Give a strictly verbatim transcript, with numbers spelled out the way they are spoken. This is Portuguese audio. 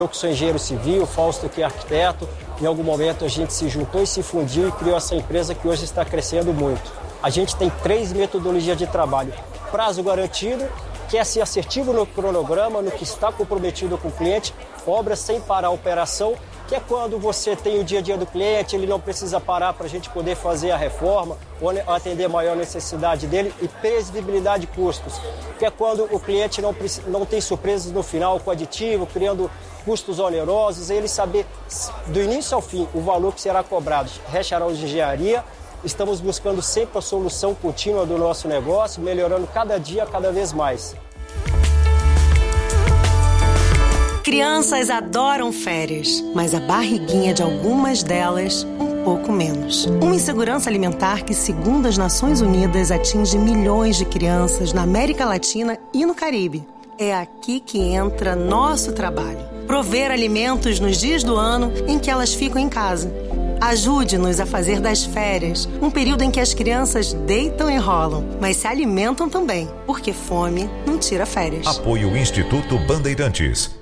Eu que sou engenheiro civil, Fausto que é arquiteto, em algum momento a gente se juntou e se fundiu e criou essa empresa que hoje está crescendo muito. A gente tem três metodologias de trabalho. Prazo garantido, que é ser assertivo no cronograma, no que está comprometido com o cliente, obra sem parar a operação, que é quando você tem o dia a dia do cliente, ele não precisa parar para a gente poder fazer a reforma ou atender a maior necessidade dele, e previsibilidade de custos, que é quando o cliente não, não tem surpresas no final com aditivo, criando custos onerosos, e ele saber do início ao fim o valor que será cobrado. Restaurante de engenharia, estamos buscando sempre a solução contínua do nosso negócio, melhorando cada dia, cada vez mais. Crianças adoram férias, mas a barriguinha de algumas delas, um pouco menos. Uma insegurança alimentar que, segundo as Nações Unidas, atinge milhões de crianças na América Latina e no Caribe. É aqui que entra nosso trabalho. Prover alimentos nos dias do ano em que elas ficam em casa. Ajude-nos a fazer das férias um período em que as crianças deitam e rolam, mas se alimentam também, porque fome não tira férias. Apoio Instituto Bandeirantes.